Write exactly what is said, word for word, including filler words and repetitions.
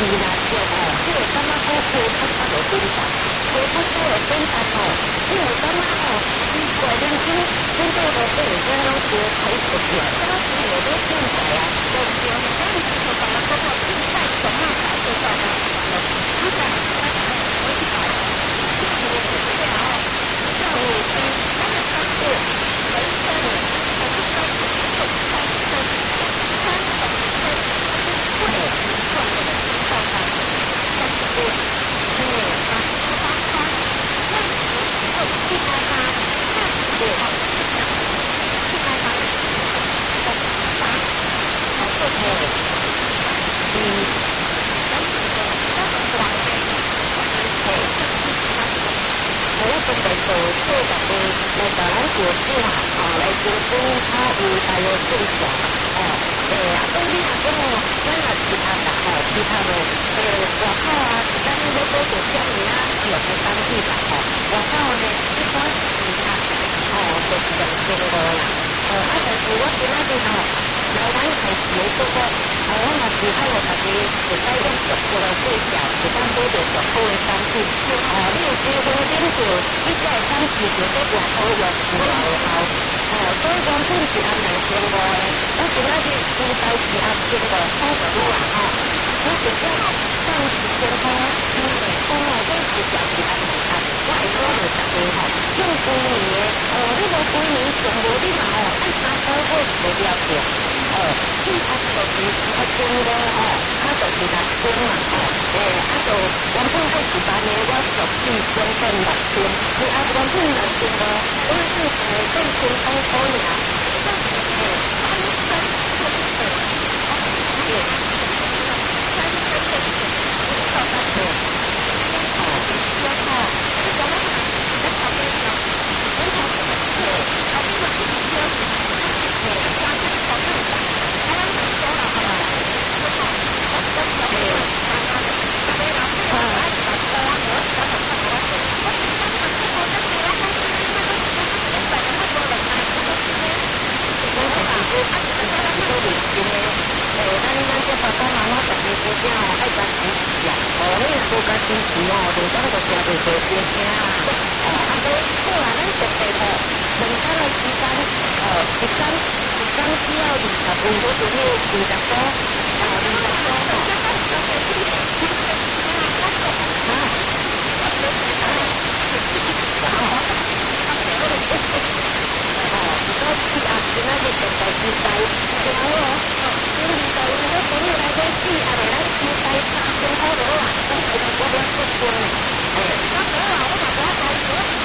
啦，对哦，你会感觉好好，较较落紧张，无较较落紧张哦，你会感觉哦，奇怪，恁今恁到落底个拢是开出去啊，怎么是有咧变态啊？对不对？咱们就讲了，讲到比赛什么才是叫做比赛，咱们比赛，比赛的最后，教育是咱们看过人生的，还是说是一种开始的，开始的，会创造的创造，但是对，对，把它发光，让你有期待它，让你有好的想法，期待它，的发，好做对，嗯，咱们的咱们广电，我们对，我准备做做个的那个咱国字啊，哦，来监督它有大约正常，哦，诶，啊，所以你若讲哦，咱若其他的哦，其他的诶外口啊，咱要做做啥物啊，就来当地啦，哦，外口呢，一般其他哦，就是两千多啦，哦，啊，但是我今仔日哦，来咱开始的做个，哦，我若是爱互大家会使用足够的介绍，会当买到足够的产品，哦，你有机会领到，你才会当持续在外口用有效，哦，所以讲品是按两千五的，我今仔日应该是按千五五十五啦，哦，我直接上一千块，嗯，哦，这是表示按两千，我会做二十个吼，用几年的，哦，你无几年上无你嘛哦，按三个月就了解。哦，你啊就是一千五哦，啊就是六千嘛哦，诶，啊就原本爱一万的，我俗气将近六千，你啊原本六千五，我是诶变千块块尔，这样子诶，三三就是诶，诶，三三就是五到三千，哦，然后这个呢，在旁边呢，然后诶，啊，你们自己挑，诶，加上小妹的。爸爸妈妈特别多些哦，爱家支持啊！哦，你若无家支持哦，就当个吃袂多些些啊！哦，啊，所以好啊，咱特别哦，两天的时间哦，一天一天只要二十分，我就要二十个，哦，二十个哦。啊！啊！哦，如果是啊，今仔日特别期待，然后哦，今日就因为朋友来在试，啊，来咱期待三千块落啊，咱一个月要结婚，哎，三千啊，我嘛不要开始。